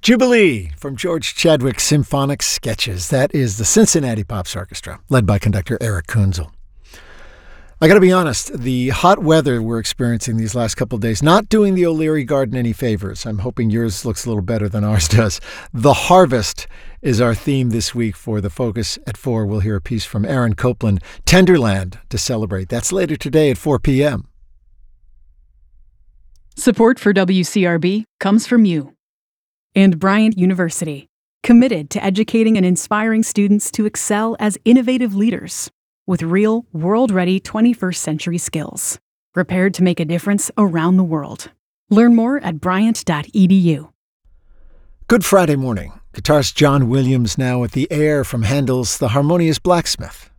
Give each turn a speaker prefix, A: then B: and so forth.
A: Jubilee from George Chadwick's Symphonic Sketches. That is the Cincinnati Pops Orchestra, led by conductor Eric Kunzel. I got to be honest, the hot weather we're experiencing these last couple of days, not doing the O'Leary garden any favors. I'm hoping yours looks a little better than ours does. The harvest is our theme this week for The Focus at 4. We'll hear a piece from Aaron Copland, Tenderland, to celebrate. That's later today at 4 p.m.
B: Support for WCRB comes from you and Bryant University, committed to educating and inspiring students to excel as innovative leaders with real, world-ready 21st century skills, prepared to make a difference around the world. Learn more at bryant.edu.
A: Good Friday morning. Guitarist John Williams now with The Air from Handel's The Harmonious Blacksmith.